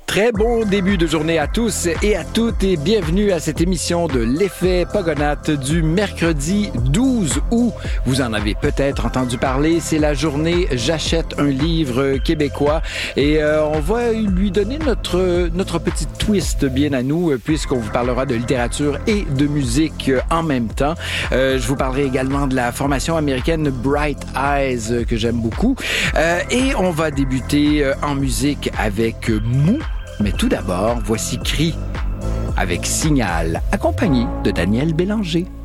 Très bon début de journée à tous et à toutes et bienvenue à cette émission de l'effet Pogonates du mercredi 12 août. Vous en avez peut-être entendu parler, c'est la journée J'achète un livre québécois et on va lui donner notre petit twist bien à nous puisqu'on vous parlera de littérature et de musique en même temps. Je vous parlerai également de la formation américaine Bright Eyes que j'aime beaucoup et on va débuter en musique avec Mou. Mais tout d'abord, voici Cri avec Signal, accompagné de Daniel Bélanger.